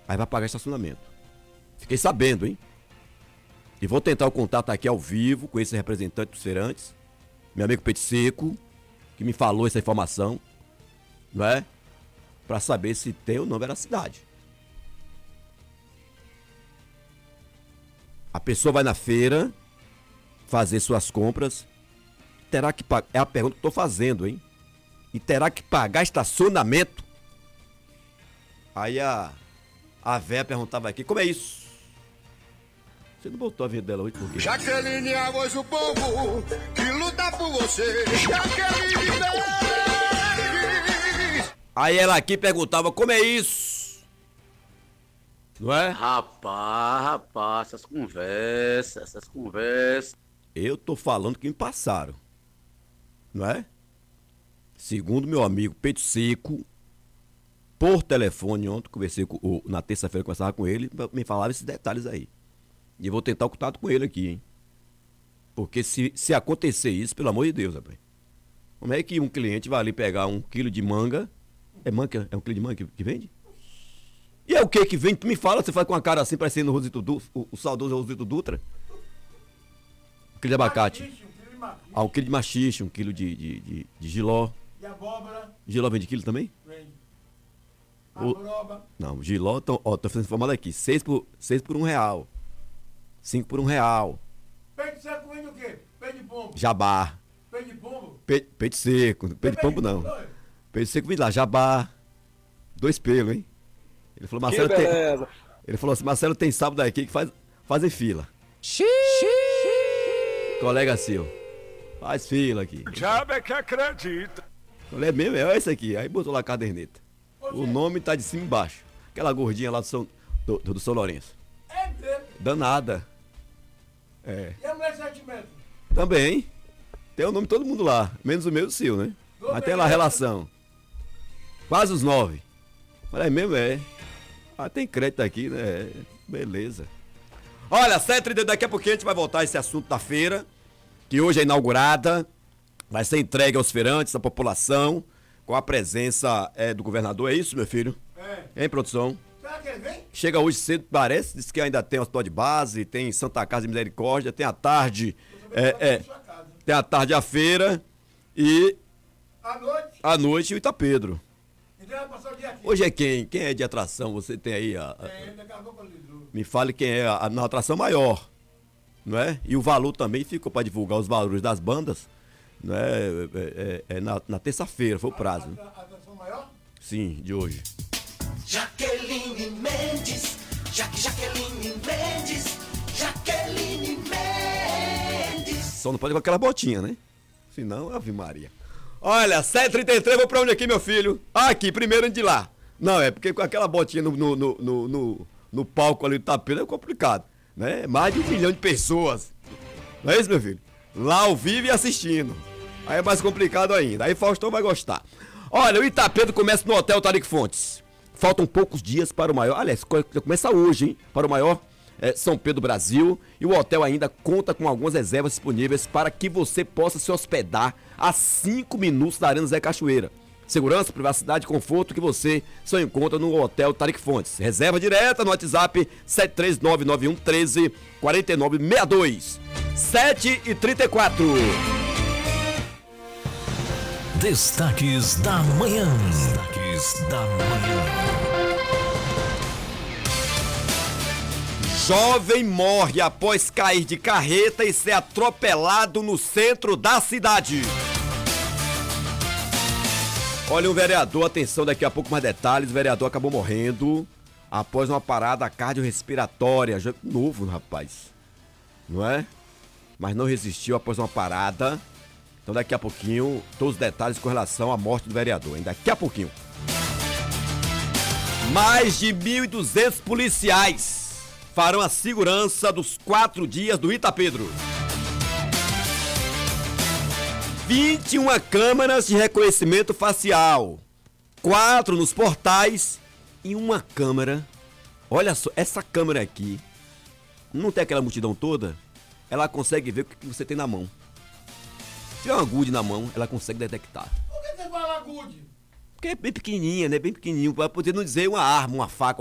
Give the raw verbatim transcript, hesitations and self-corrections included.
Aí vai pagar estacionamento. Fiquei sabendo, hein? E vou tentar o contato aqui ao vivo com esse representante dos feirantes, meu amigo Peixe Seco, que me falou essa informação, não é? Pra saber se tem ou não veracidade. A pessoa vai na feira fazer suas compras, terá que pagar, é a pergunta que eu tô fazendo, hein? E terá que pagar estacionamento? Aí a, a véia perguntava aqui, como é isso? Você não botou a vida dela hoje por quê? Jaqueline, a voz do povo que luta por você. Jaqueline Mendes. Aí ela aqui perguntava, como é isso? Não é? Rapaz, rapaz, essas conversas, essas conversas. Eu tô falando que me passaram. Não é? Segundo meu amigo Peito Seco, por telefone ontem, conversei com, ou, na terça-feira, conversava com ele, me falava esses detalhes aí. E eu vou tentar o contato com ele aqui, hein? Porque se, se acontecer isso, pelo amor de Deus, rapaz. Como é que um cliente vai ali pegar um quilo de manga? É manga? É um quilo de manga que, que vende? E é o que que vende? Tu me fala, você faz com uma cara assim, parecendo o, Rosito Du, o, o saudoso Rosito Dutra? Um quilo de abacate. Ah, um quilo de machixe, um quilo de, de, de, de giló. E abóbora? Giló vende quilo também? Vende. O... Abroba? Não, giló, tô, ó, tô fazendo informado aqui. Seis por, seis por um real. Cinco por um real. Peito seco vende o quê? Peito de pombo? Jabá. Peito de pombo? Pe, peito seco. Peito de pombo não. Peito seco vem lá, jabá. Dois pelos, hein? Ele falou, Marcelo tem. Ele falou assim, Marcelo tem sábado aqui que faz, fazem fila. Xiii. Colega seu. Faz fila aqui. Diabo é que acredita. Falei, é mesmo, é esse aqui. Aí botou lá a caderneta. O nome tá de cima e embaixo. Aquela gordinha lá do São, do, do São Lourenço. É mesmo. Danada. É. E a mulher de sete metros? Também. Tem o nome de todo mundo lá. Menos o meu e o seu, né? Mas tem lá a relação. Quase os nove. Mas é mesmo, é. Ah, tem crédito aqui, né? É. Beleza. Olha, sete e trinta, daqui a pouquinho a gente vai voltar a esse assunto da feira, que hoje é inaugurada. Vai ser entregue aos feirantes, à população, com a presença é, do governador. É isso, meu filho? É. Hein, produção? Será que ele vem? Chega hoje cedo, parece, diz que ainda tem hospital de base, tem Santa Casa de Misericórdia, tem a tarde, é, é, tem a tarde a feira e À noite? à noite o Itapedro. Então vai passar o dia aqui. Hoje é quem? Quem é de atração? Você tem aí a... a- É, daqui a pouco eu lhe dou. me fale quem é a, a, na atração maior, não é? E o valor também ficou para divulgar os valores das bandas, não é? É, é- é na, na terça-feira, foi o prazo, A, a, a atração maior? sim, de hoje. Jaqueline Mendes, Jaque Jaqueline Mendes, Jaqueline Mendes. Só não pode com aquela botinha, né? Senão, Ave Maria. Olha, sete e trinta e três, vou pra onde aqui, meu filho? Aqui, primeiro de lá. Não, é porque com aquela botinha no, no, no, no, no, no palco ali do tapete é complicado, né? Mais de um milhão de pessoas. Não é isso, meu filho? Lá ao vivo e assistindo. Aí é mais complicado ainda. Aí Faustão vai gostar. Olha, o Itapedro começa no Hotel Tariq Fontes. Faltam poucos dias para o maior. Aliás, começa hoje, hein? Para o maior é, São Pedro Brasil. E o hotel ainda conta com algumas reservas disponíveis para que você possa se hospedar a cinco minutos da Arena Zé Cachoeira. Segurança, privacidade e conforto que você só encontra no Hotel Tariq Fontes. Reserva direta no WhatsApp sete três nove nove um um três quatro nove seis dois. sete e trinta e quatro. Destaques da manhã. Destaques da manhã. Jovem morre após cair de carreta e ser atropelado no centro da cidade. Olha, um vereador, atenção, daqui a pouco mais detalhes, o vereador acabou morrendo após uma parada cardiorrespiratória. Já novo, rapaz, não é? Mas não resistiu após uma parada. Então daqui a pouquinho, todos os detalhes com relação à morte do vereador, hein? Daqui a pouquinho. Mais de mil e duzentos policiais farão a segurança dos quatro dias do Itapedro. vinte e uma câmeras de reconhecimento facial, quatro nos portais e uma câmera. Olha só, essa câmera aqui, não tem aquela multidão toda, ela consegue ver o que você tem na mão. Se tiver uma gude na mão, ela consegue detectar. Por que você fala good? Porque é bem pequenininha, né? Bem pequenininho, para poder não dizer uma arma, uma faca.